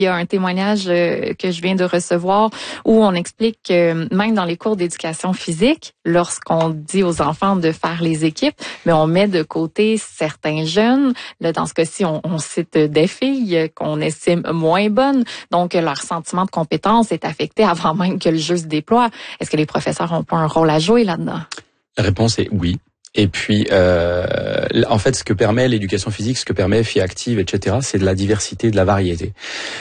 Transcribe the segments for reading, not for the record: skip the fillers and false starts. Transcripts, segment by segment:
Il y a un témoignage que je viens de recevoir où on explique que même dans les cours d'éducation physique, lorsqu'on dit aux enfants de faire les équipes, mais on met de côté certains jeunes. Là, dans ce cas-ci, on cite des filles qu'on estime moins bonnes. Donc, leur sentiment de compétence est affecté avant même que le jeu se déploie. Est-ce que les professeurs ont pas un rôle à jouer là-dedans? La réponse est oui. Et puis, en fait, ce que permet l'éducation physique, ce que permet FI Active, etc., c'est de la diversité, de la variété.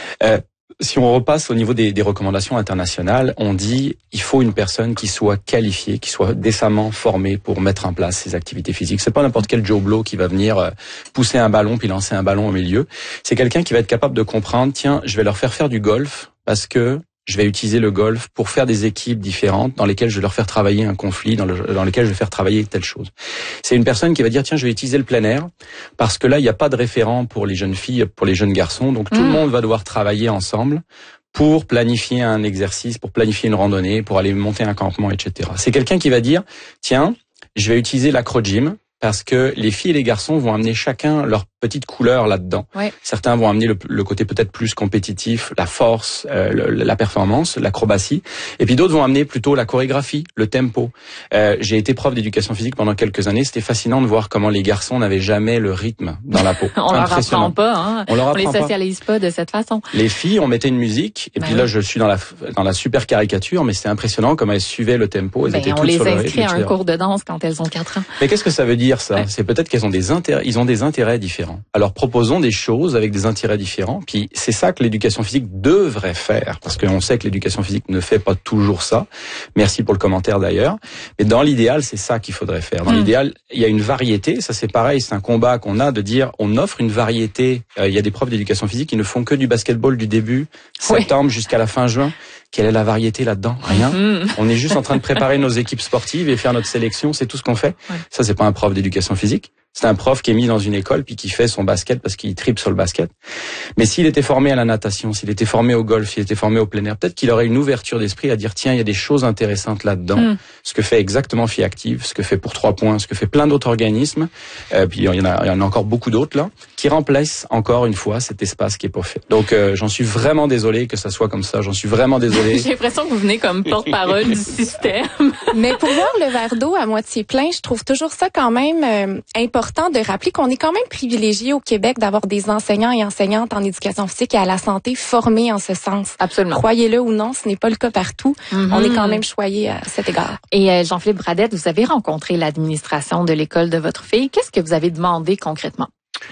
Si on repasse au niveau des recommandations internationales, on dit il faut une personne qui soit qualifiée, qui soit décemment formée pour mettre en place ces activités physiques. C'est pas n'importe quel Joe Blow qui va venir pousser un ballon puis lancer un ballon au milieu. C'est quelqu'un qui va être capable de comprendre, tiens, je vais leur faire du golf parce que je vais utiliser le golf pour faire des équipes différentes dans lesquelles je vais leur faire travailler un conflit, dans lesquelles je vais faire travailler telle chose. C'est une personne qui va dire, tiens, je vais utiliser le plein air parce que là, il n'y a pas de référent pour les jeunes filles, pour les jeunes garçons. Donc, tout le monde va devoir travailler ensemble pour planifier un exercice, pour planifier une randonnée, pour aller monter un campement, etc. C'est quelqu'un qui va dire, tiens, je vais utiliser l'acro-gym parce que les filles et les garçons vont amener chacun leur petite couleur là-dedans. Ouais. Certains vont amener le côté peut-être plus compétitif, la force, la performance, l'acrobatie. Et puis d'autres vont amener plutôt la chorégraphie, le tempo. J'ai été prof d'éducation physique pendant quelques années. C'était fascinant de voir comment les garçons n'avaient jamais le rythme dans la peau. On leur apprend pas, hein. On les socialise pas de cette façon. Les filles, on mettait une musique. Et puis là, je suis dans la super caricature, mais c'était impressionnant comment elles suivaient le tempo. Elles étaient toutes sur le rythme. On les inscrit à un cours de danse quand elles ont 4 ans. Mais qu'est-ce que ça veut dire, ça? Ouais. C'est peut-être qu'elles ont ils ont des intérêts différents. Alors proposons des choses avec des intérêts différents. Puis c'est ça que l'éducation physique devrait faire, parce qu'on sait que l'éducation physique ne fait pas toujours ça. Merci pour le commentaire d'ailleurs. Mais dans l'idéal, c'est ça qu'il faudrait faire. Dans l'idéal, il y a une variété. Ça c'est pareil, c'est un combat qu'on a de dire on offre une variété. Il y a des profs d'éducation physique qui ne font que du basketball du début septembre jusqu'à la fin juin. Quelle est la variété là-dedans? Rien. On est juste en train de préparer nos équipes sportives et faire notre sélection. C'est tout ce qu'on fait. Ouais. Ça, c'est pas un prof d'éducation physique. C'est un prof qui est mis dans une école puis qui fait son basket parce qu'il tripe sur le basket. Mais s'il était formé à la natation, s'il était formé au golf, s'il était formé au plein air, peut-être qu'il aurait une ouverture d'esprit à dire tiens, il y a des choses intéressantes là-dedans. Ce que fait exactement FI Active, ce que fait pour 3 points, ce que fait plein d'autres organismes. Puis il y en a encore beaucoup d'autres là qui remplacent encore une fois cet espace qui est pas fait. Donc j'en suis vraiment désolé que ça soit comme ça. J'en suis vraiment désolé. J'ai l'impression que vous venez comme porte-parole du système. Mais pour voir le verre d'eau à moitié plein, je trouve toujours ça quand même important de rappeler qu'on est quand même privilégié au Québec d'avoir des enseignants et enseignantes en éducation physique et à la santé formés en ce sens. Absolument. Croyez-le ou non, ce n'est pas le cas partout. On est quand même choyé à cet égard. Et Jean-Philippe Bradette, vous avez rencontré l'administration de l'école de votre fille. Qu'est-ce que vous avez demandé concrètement?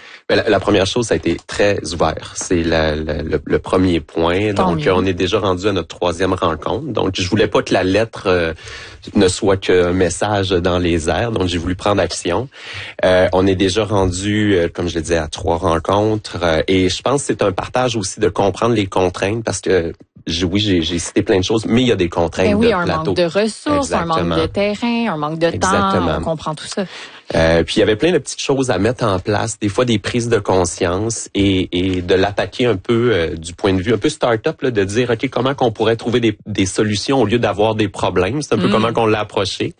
La première chose, ça a été très ouvert. C'est le premier point. Donc, on est déjà rendu à notre 3e rencontre. Donc, je voulais pas que la lettre ne soit qu'un message dans les airs. Donc, j'ai voulu prendre action. On est déjà rendu, comme je le disais, à 3 rencontres. Et je pense que c'est un partage aussi de comprendre les contraintes parce que j'ai cité plein de choses, mais il y a des contraintes de plateau. Un manque de ressources, un manque de terrain, un manque de temps. On comprend tout ça. Puis il y avait plein de petites choses à mettre en place, des fois des prises de conscience et de l'attaquer un peu du point de vue un peu start-up, là, de dire ok, comment qu'on pourrait trouver des solutions au lieu d'avoir des problèmes. C'est un peu comment qu'on l'a approché.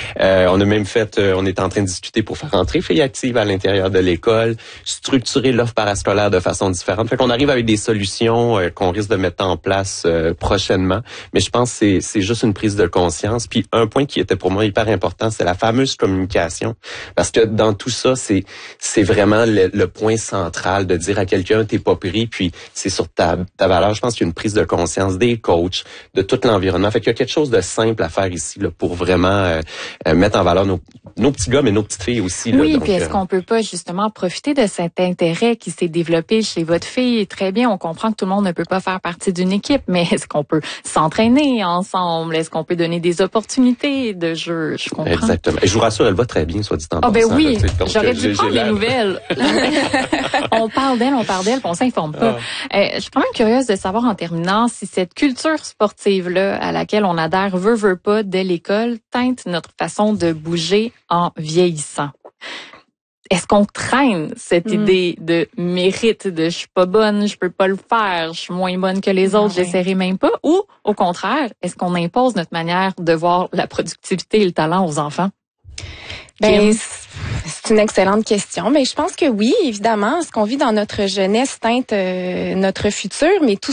On a même on est en train de discuter pour faire rentrer FI Active à l'intérieur de l'école, structurer l'offre parascolaire de façon différente. Fait qu'on arrive avec des solutions qu'on risque de mettre en place prochainement. Mais je pense que c'est juste une prise de conscience. Puis un point qui était pour moi hyper important, c'est la fameuse communication. Parce que dans tout ça, c'est vraiment le point central de dire à quelqu'un t'es pas pris, puis c'est sur ta valeur. Je pense qu'il y a une prise de conscience des coachs, de tout l'environnement. Fait qu'il y a quelque chose de simple à faire ici là, pour vraiment mettre en valeur nos petits gars, mais nos petites filles aussi. Là, oui, donc, puis est-ce qu'on peut pas justement profiter de cet intérêt qui s'est développé chez votre fille? Très bien, on comprend que tout le monde ne peut pas faire partie d'une équipe, mais est-ce qu'on peut s'entraîner ensemble? Est-ce qu'on peut donner des opportunités de jeu? Je comprends. Exactement. Et je vous rassure, elle va très bien, soit dit en passant. Ben oui, j'aurais dû prendre les nouvelles. On parle d'elle, puis on s'informe pas. Je suis quand même curieuse de savoir en terminant si cette culture sportive-là à laquelle on adhère veut pas dès l'école teinte notre façon de bouger en vieillissant. Est-ce qu'on traîne cette idée de mérite, de je suis pas bonne, je peux pas le faire, je suis moins bonne que les autres, j'essaierai même pas? Ou au contraire, est-ce qu'on impose notre manière de voir la productivité et le talent aux enfants? Ben, C'est une excellente question. Mais je pense que oui, évidemment, ce qu'on vit dans notre jeunesse teinte notre futur, mais tout